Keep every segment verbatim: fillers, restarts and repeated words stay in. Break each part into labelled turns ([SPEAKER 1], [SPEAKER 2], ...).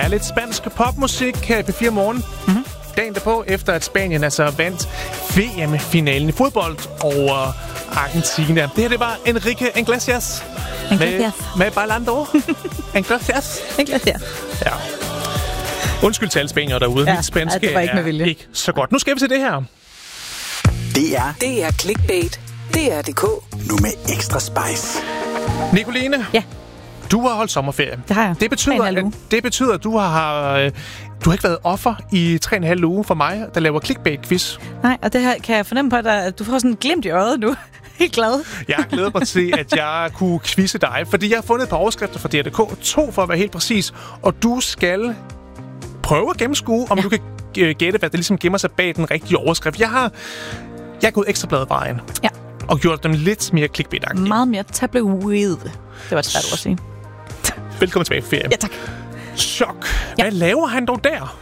[SPEAKER 1] er lidt spansk popmusik her i P fire Morgen. Mm-hmm. Dagen derpå, efter at Spanien altså vandt V M-finalen i fodbold over Argentina. Det her, det var Enrique Iglesias.
[SPEAKER 2] Iglesias.
[SPEAKER 1] Med, med Bailando. Iglesias.
[SPEAKER 2] Iglesias.
[SPEAKER 1] Ja. Undskyld til alle spanier derude.
[SPEAKER 2] Ja,
[SPEAKER 1] Mit spanske
[SPEAKER 2] ja, det var ikke med vilje.
[SPEAKER 1] er ikke så godt. Nu skal vi til det her.
[SPEAKER 3] Det er
[SPEAKER 4] Det er Clickbait. Det er D K.
[SPEAKER 3] nu med ekstra spice.
[SPEAKER 1] Nicoline.
[SPEAKER 2] Ja.
[SPEAKER 1] Du har holdt sommerferie.
[SPEAKER 2] Det har jeg.
[SPEAKER 1] Det betyder,
[SPEAKER 2] Tre og en halv
[SPEAKER 1] at,
[SPEAKER 2] uge.
[SPEAKER 1] det betyder, at du har, øh, du har ikke været offer i tre og en halv uge for mig, der laver clickbait-quiz.
[SPEAKER 2] Nej, og det her kan jeg fornemme på dig, at du får sådan en glimt i øjet nu. Helt glad.
[SPEAKER 1] Jeg har glædet mig til, at jeg kunne quizze dig, fordi jeg har fundet et par overskrifter fra D R punktum D K. To for at være helt præcis. Og du skal prøve at gennemskue, om ja. du kan øh, gætte, hvad der ligesom gemmer sig bag den rigtige overskrift. Jeg har, jeg har gået ekstrabladet vejen.
[SPEAKER 2] Ja.
[SPEAKER 1] Og gjort dem lidt mere clickbait-agtige.
[SPEAKER 2] Meget mere tabloid. Det var et svært ord at sige.
[SPEAKER 1] Velkommen tilbage på ferie.
[SPEAKER 2] Ja, tak.
[SPEAKER 1] Chok. Hvad ja. laver han dog der?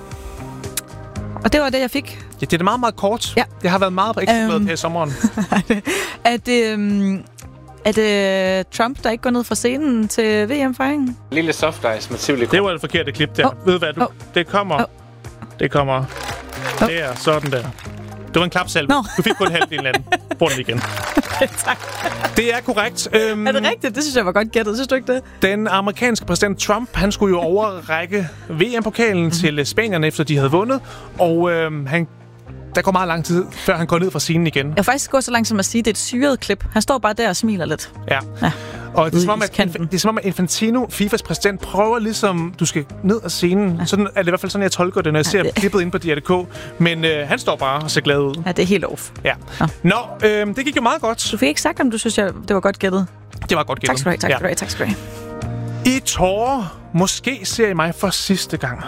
[SPEAKER 2] Og det var det, jeg fik.
[SPEAKER 1] Ja, det er meget, meget kort.
[SPEAKER 2] Ja.
[SPEAKER 1] Jeg har været meget på ekstrabladet
[SPEAKER 2] Øhm.
[SPEAKER 1] her i sommeren.
[SPEAKER 2] Er det, um, er det Trump, der ikke går ned fra scenen til V M-fejringen?
[SPEAKER 5] Lille soft ice med tivoli.
[SPEAKER 1] Det var det forkerte klip der.
[SPEAKER 2] Oh.
[SPEAKER 1] Ved du hvad? Du,
[SPEAKER 2] Oh.
[SPEAKER 1] Det kommer.
[SPEAKER 2] Oh.
[SPEAKER 1] Det kommer.
[SPEAKER 2] Oh.
[SPEAKER 1] Der, sådan der. Det var en klapsalve.
[SPEAKER 2] Nå.
[SPEAKER 1] Du fik kun halvdelen af den. Brug den igen.
[SPEAKER 2] Tak.
[SPEAKER 1] Det er korrekt. Øhm,
[SPEAKER 2] Er det rigtigt? Det synes jeg var godt gættet. Synes du ikke det?
[SPEAKER 1] Den amerikanske præsident Trump, han skulle jo overrække V M-pokalen mm-hmm. til spanierne, efter de havde vundet. Og øhm, han, der går meget lang tid, før han går ned fra scenen igen.
[SPEAKER 2] Jeg vil faktisk gå så langt som at sige, at det er et syret klip. Han står bare der og smiler lidt.
[SPEAKER 1] Ja.
[SPEAKER 2] Ja.
[SPEAKER 1] Og det er, som om, at,
[SPEAKER 2] Udkanten.
[SPEAKER 1] det er som om, at Infantino, Fifas præsident, prøver ligesom, du skal ned af scenen. Ja. Sådan er det i hvert fald sådan, jeg tolker det, når jeg
[SPEAKER 2] Ja,
[SPEAKER 1] ser
[SPEAKER 2] det-
[SPEAKER 1] klippet inde på D R punktum D K. Men øh, han står bare og ser glad ud.
[SPEAKER 2] Ja, det er helt off.
[SPEAKER 1] Ja.
[SPEAKER 2] Nå.
[SPEAKER 1] Nå, øh, det gik jo meget godt.
[SPEAKER 2] Du fik ikke sagt, om du synes, jeg, det var godt gættet.
[SPEAKER 1] Det var godt gættet.
[SPEAKER 2] Tak skal du have, tak skal du have, tak skal du have.
[SPEAKER 1] I tårer. Måske ser I mig for sidste gang.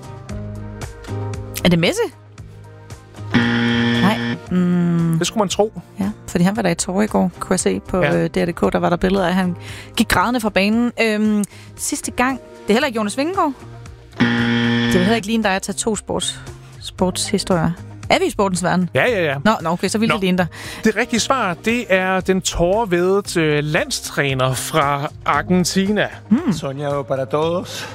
[SPEAKER 2] Er det Messi? Nej. Mm,
[SPEAKER 1] Det skulle man tro.
[SPEAKER 2] ja, fordi han var der i tårer i går, kunne jeg se på
[SPEAKER 1] Ja.
[SPEAKER 2] ja. øh, D R punktum D K. Der var der billeder af, at han gik grædende fra banen. Øhm, sidste gang, det er heller ikke Jonas Vingegaard. Det vil heller ikke ligne dig at tage to sports, sportshistorier. Er vi i sportens verden?
[SPEAKER 1] Ja, ja, ja.
[SPEAKER 2] Nå, nå okay, så vil
[SPEAKER 1] Nå.
[SPEAKER 2] det ligne dig.
[SPEAKER 1] Det rigtige svar, det er den tårervedede landstræner fra Argentina.
[SPEAKER 2] Hmm.
[SPEAKER 6] Soñado para todos.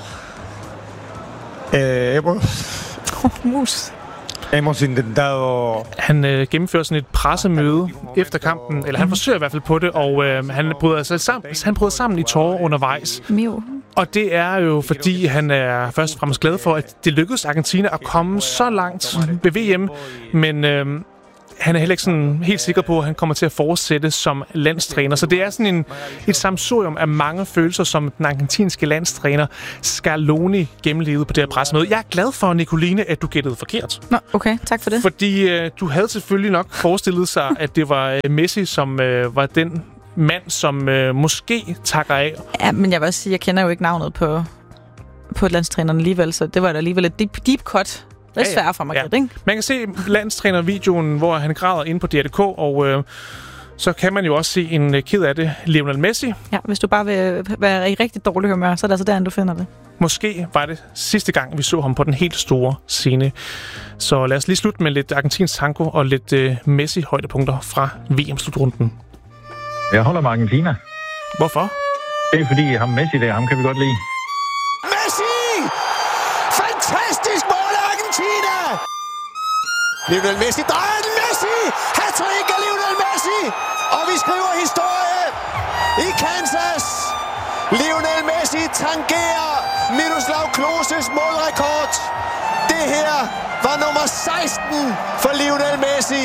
[SPEAKER 6] Eh, hemos,
[SPEAKER 2] Mus.
[SPEAKER 6] hemos intentado...
[SPEAKER 1] Han øh, gennemfører sådan et pressemøde efter kampen, eller han forsøger i hvert fald på det, og øh, han bryder sig sammen, han bryder sammen i tårer undervejs.
[SPEAKER 2] Mio.
[SPEAKER 1] Og det er jo, fordi han er først og fremmest glad for, at det lykkedes Argentina at komme så langt ved V M, men øh, han er heller ikke sådan helt sikker på, at han kommer til at fortsætte som landstræner. Så det er sådan en, et samsurium af mange følelser, som den argentinske landstræner Scaloni gennemlevede på det her pressemøde. Jeg er glad for, Nicoline, at du gættede forkert.
[SPEAKER 2] Nå, okay, tak for det.
[SPEAKER 1] Fordi øh, du havde selvfølgelig nok forestillet sig, at det var øh, Messi, som øh, var den mand, som øh, måske takker af.
[SPEAKER 2] Ja, men jeg vil også sige, jeg kender jo ikke navnet på, på landstræneren alligevel, så det var da alligevel et deep, deep cut. Det er
[SPEAKER 1] Ja, ja.
[SPEAKER 2] svært for mig,
[SPEAKER 1] Ja.
[SPEAKER 2] ja. ikke?
[SPEAKER 1] Man kan se landstrænervideoen, hvor han græder inde på D R punktum D K, og øh, så kan man jo også se en øh, ked af det, Lionel Messi.
[SPEAKER 2] Ja, hvis du bare vil være i rigtig dårlig humør, så er det altså derinde, du finder det.
[SPEAKER 1] Måske var det sidste gang, vi så ham på den helt store scene. Så lad os lige slutte med lidt argentinsk tango og lidt øh, Messi-højdepunkter fra V M-slutrunden.
[SPEAKER 7] Jeg holder med Argentina.
[SPEAKER 1] Hvorfor?
[SPEAKER 7] Det er fordi, ham Messi der, ham kan vi godt lide.
[SPEAKER 3] Messi! Fantastisk mål af Argentina! Lionel Messi drejer den. Messi! Hat-trick af Lionel Messi! Og vi skriver historie i Kansas. Lionel Messi tangerer Miroslav Kloses målrekord. Det her var nummer seksten for Lionel Messi.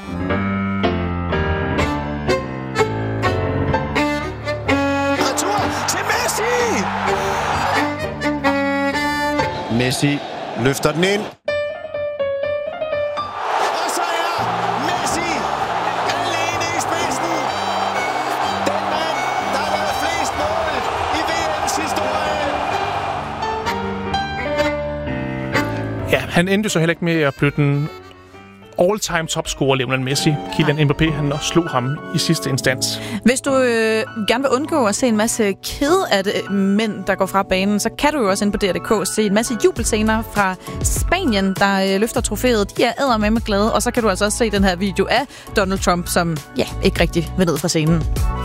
[SPEAKER 3] Retur til Messi! Messi løfter den ind. Og så er Messi alene i spidsen. Den mand, der har lavet flest mål i V M's historie.
[SPEAKER 1] Ja, han endte så heller ikke med at blive den all-time topscorer, Lionel Messi. Kylian Mbappé, han også slog ham i sidste instans.
[SPEAKER 2] Hvis du øh, gerne vil undgå at se en masse kede af det, mænd, der går fra banen, så kan du jo også inde på D R punktum D K se en masse jubelscener fra Spanien, der øh, løfter trofæet. De er eddermame glade, og så kan du altså også se den her video af Donald Trump, som ja, ikke rigtig vil ned fra scenen.